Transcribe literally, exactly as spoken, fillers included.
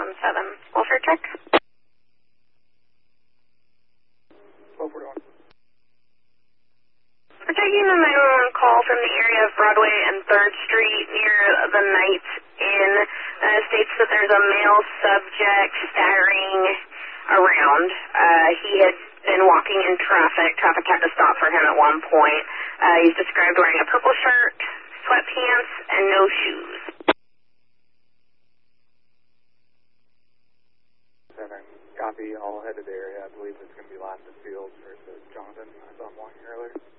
one seven. Welfare check. twelve forty-one. We're taking a nine one one call from the area of Broadway and third Street near the Knights Inn. Uh, states that there's a male subject staggering around. Uh, he had been walking in traffic. Traffic had to stop for him at one point. Uh, he's described wearing a purple shirt, sweatpants, and no shoes. Seven. Copy. All headed area. I believe it's going to be Lasted Fields versus Jonathan. I saw him walking earlier.